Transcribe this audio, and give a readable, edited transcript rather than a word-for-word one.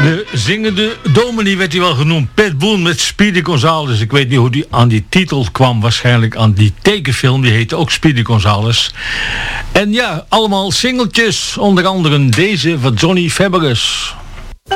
De zingende dominee werd hij wel genoemd. Pat Boone met Speedy Gonzales. Ik weet niet hoe die aan die titel kwam. Waarschijnlijk aan die tekenfilm. Die heette ook Speedy Gonzales. En ja, allemaal singeltjes. Onder andere deze van Johnny Fabrice.